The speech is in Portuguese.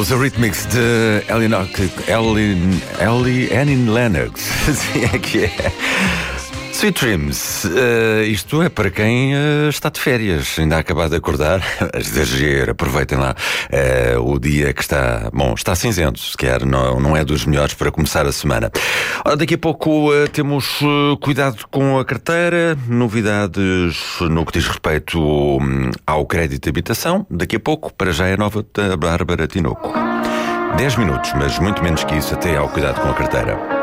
Os Eurythmics de Annie Lennox. Assim é que é. Sweet Dreams, isto é para quem está de férias, ainda acabado de acordar. Exagero, aproveitem lá o dia que está, bom, está cinzento, sequer não é dos melhores para começar a semana. Ora, daqui a pouco temos cuidado com a carteira, novidades no que diz respeito ao crédito de habitação. Daqui a pouco, para já é nova da Bárbara Tinoco. 10 minutos, mas muito menos que isso até ao cuidado com a carteira.